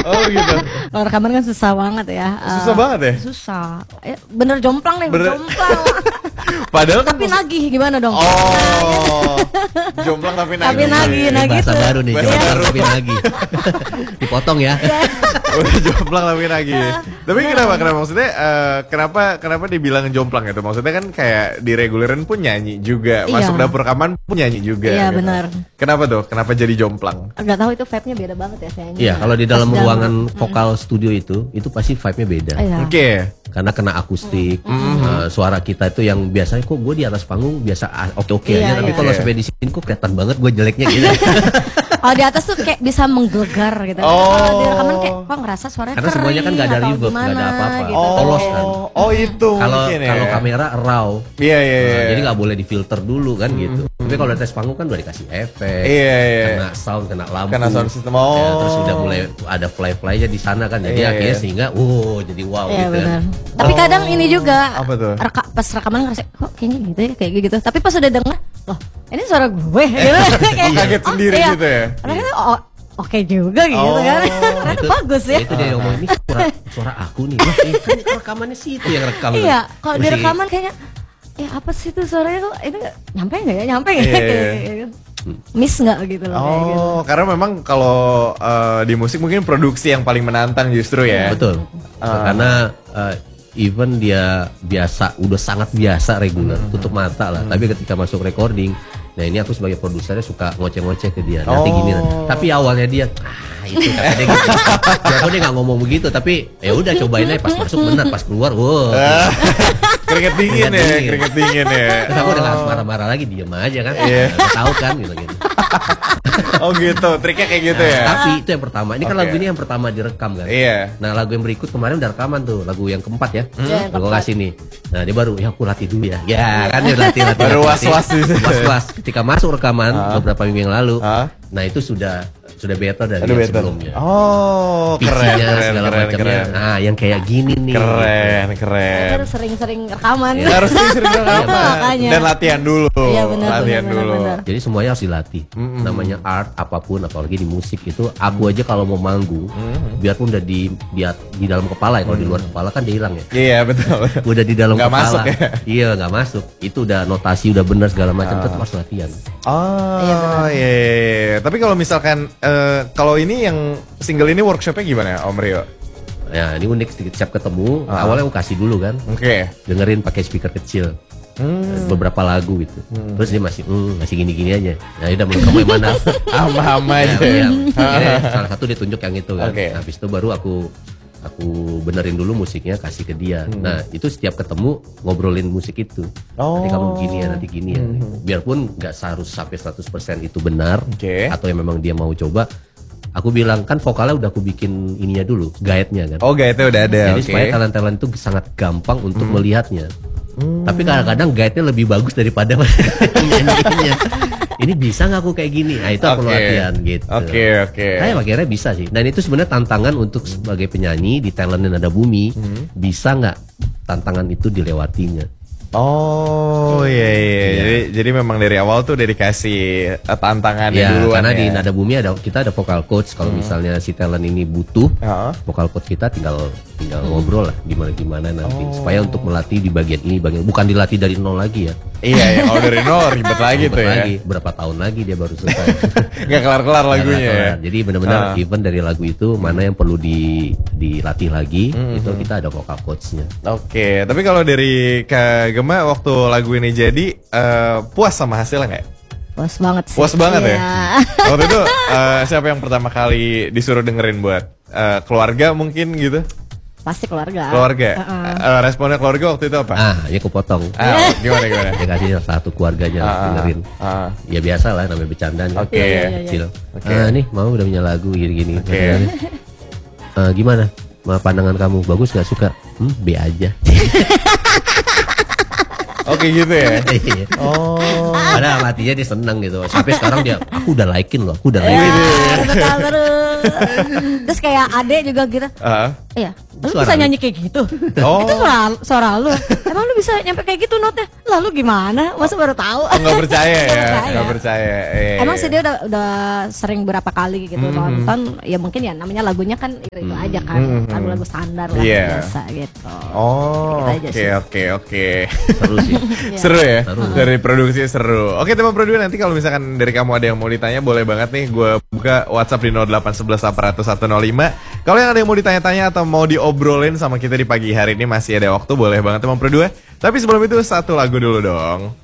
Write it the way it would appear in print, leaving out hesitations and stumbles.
Oh gitu. Kalau rekaman kan susah banget ya. Susah banget ya? Susah. Bener jomplang nih, jomplang. Padahal kan Tapi nagih gimana dong? Oh, jomplang tapi nagih. Tapi nagih Bahasa tuh. baru nih, Bahasa jomplang baru. tapi nagih. Dipotong ya. Udah jomplang tapi nagih. Tapi kenapa maksudnya kenapa dibilang jomplang itu? Maksudnya kan kayak di reguleran pun nyanyi juga, Iya. masuk dapur rekaman pun nyanyi juga. Iya, gitu. benar. Kenapa tuh? Kenapa jadi jomplang? Gak tahu itu vibe-nya beda banget ya kayaknya. Iya, kalau di dalam Pas ruangan vokal studio itu pasti vibe-nya beda. Iya. Oke. Karena kena akustik, suara kita itu yang biasanya kok gue di atas panggung biasa oke-oke Iya, aja, tapi iya. kalau Iya. sampai di sini kok kelihatan banget gue jeleknya gitu. Kalau di atas tuh kayak bisa menggelegar gitu. Oh. Kalau di rekaman kayak kok ngerasa suaranya Karena semuanya kan nggak ada atau reverb, nggak ada gimana apa-apa. gitu. Polos kan. Oh itu Kalau mungkin ya. kalau kamera raw, Iya iya iya. jadi nggak boleh difilter dulu kan gitu. Tapi kalau di atas panggung kan udah dikasih efek, Iya, iya. kena sound, kena lampu, Kena sound system. Ya, Oh. terus udah mulai ada fly-flynya di sana kan. Jadi Iya, akhirnya iya. sehingga, jadi wow Iya gitu. benar. Kan. Tapi kadang ini juga Apa tuh? pas rekaman ngerasa kok kayaknya gitu ya kayak gitu. Tapi pas udah denger, loh ini suara gue gitu. Kayak, kaget sendiri iya. gitu ya? Ternyata oke juga gitu Oh. kan. Ternyata bagus ya. Itu dia yang ngomong ini suara aku nih. Wah, kan rekamannya sih itu yang rekam. Iya, kalau di Mesti- rekaman kayaknya apa sih tuh suaranya tuh ini nyampe nggak ya? Nyampe nggak? Iya, ya? iya. Kayak miss nggak gitu loh kayak gitu. Oh, karena memang kalau di musik mungkin produksi yang paling menantang justru ya. Betul. Karena even dia udah sangat biasa reguler, tutup mata lah. Tapi ketika masuk recording, nah ini aku sebagai produsernya suka ngoceh-ngoceh ke dia. Nanti gini, tapi awalnya dia, itu kata dia gitu. Jadi dia nggak ngomong begitu, tapi ya udah cobain aja. Pas masuk benar, pas keluar, Keringet dingin ya, Keringet keringet dingin ya. Terus aku udah nggak marah-marah lagi, diem aja kan. Iya. Nggak tahu kan gitu. Oh gitu, triknya kayak gitu ya. Tapi itu yang pertama. Ini kan Oke. lagu ini yang pertama direkam kan. Iya. Nah lagu yang berikut kemarin udah rekaman tuh, lagu yang keempat ya. Iya, yang Aku keempat. kasih nih. Nah dia baru, ya aku latih dulu ya. Ya kan dia latih. Baru was-was gitu. Was-was. Ketika masuk rekaman beberapa minggu yang lalu, Ah. nah itu sudah better dari Aduh yang better. sebelumnya. Oh, keren, Pitch-nya, keren, segala keren, macamnya. keren. Nah yang kayak gini nih. Keren, keren. Terus sering-sering rekaman. Harus sering rekaman Makanya. dan latihan dulu. Iya, benar, latihan benar, dulu. benar. Jadi semuanya harus dilatih. Namanya art apapun, apalagi di musik itu. Aku aja kalau mau manggung, biarpun udah di dalam kepala ya. Kalau di luar kepala kan dia hilang ya. Iya betul. Udah di dalam Nggak kepala. masuk ya? Iya nggak masuk. Itu udah notasi udah benar segala macam. Tetap harus latihan. Oh iya. Tapi kalau misalkan kalau ini yang single ini workshopnya gimana Om Rio? Ya ini unik sedikit. Siap ketemu. Awalnya aku kasih dulu kan. Oke. Dengerin pakai speaker kecil. Beberapa lagu gitu. Terus dia masih gini-gini aja. Ya udah mau kamu yang mana? Ama-ama Ya, aja. ya. Akhirnya salah satu dia tunjuk yang itu kan. Oke. Habis itu baru aku benerin dulu musiknya, kasih ke dia. Nah itu setiap ketemu ngobrolin musik itu. Nanti kamu gini ya, nanti gini ya. Biarpun nggak harus sampai 100% itu benar. Oke. Atau yang memang dia mau coba. Aku bilang kan vokalnya udah aku bikin ininya dulu, guide-nya kan. Oh guide-nya udah ada. Jadi Oke. supaya talent-talent itu sangat gampang untuk melihatnya. Tapi kadang-kadang guide-nya lebih bagus daripada nyanyiinnya. Ini bisa nggak aku kayak gini? Nah itu aku Oke. latihan gitu. Oke, oke. Saya akhirnya bisa sih. Dan itu sebenarnya tantangan untuk sebagai penyanyi di Talent dan Nada Bumi. Bisa nggak tantangan itu dilewatinya? Oh iya. Jadi memang dari awal tuh udah dikasih tantangannya Ya, duluan karena ya. di Nada Bumi kita ada vocal coach. Kalau misalnya si talent ini butuh, Heeh. vocal coach kita tinggal ngobrol lah gimana nanti. Supaya untuk melatih di bagian ini, bukan dilatih dari nol lagi ya. Iya ya, kalau dari nol ribet lagi Ribet tuh ya. lagi. Berapa tahun lagi dia baru selesai. Nggak kelar-kelar lagunya ya. Kelar. Jadi benar-benar even dari lagu itu mana yang perlu dilatih lagi, itu kita ada vocal coachnya. Oke, tapi kalau dari Kak Gema waktu lagu ini jadi puas sama hasilnya nggak? Puas banget sih. Puas banget ya. Iya. Waktu itu siapa yang pertama kali disuruh dengerin buat keluarga mungkin gitu? Pasti keluarga. Keluarga. Responnya keluarga waktu itu apa? Ya aku potong. Gimana? Dia kasih satu keluarganya dengerin. Ya biasa lah namanya bercandaan. Oke. Kecil. Oke. Nih mau udah punya lagu gini-gini. Oke. Gimana? Pandangan kamu bagus nggak suka? B aja. Oke gitu ya. Iya. Oh. Padahal hatinya dia seneng gitu. Sampai sekarang dia, aku udah likein loh, aku udah likein. Betul terus. Terus kayak adek juga gitu. Iya, Lu Suara bisa lu. nyanyi kayak gitu? Oh. Itu suara lu. Emang lu bisa nyampe kayak gitu notnya? Lalu gimana? Masa baru tahu? Oh, nggak percaya ya, Nggak nggak percaya. Emang sih dia udah sering berapa kali gitu nonton. Ya mungkin ya namanya lagunya kan itu aja kan. Lagu-lagu standar lah Iya. biasa gitu. Oh, Gitu aja sih. oke. Seru sih. Seru ya, Seru. dari produksi seru. Oke teman produksi, nanti kalau misalkan dari kamu ada yang mau ditanya boleh banget nih, gue buka WhatsApp di 0811 801 105. Kalau yang ada yang mau ditanya-tanya atau mau diobrolin sama kita di pagi hari ini masih ada waktu, boleh banget teman produksi. Tapi sebelum itu satu lagu dulu dong.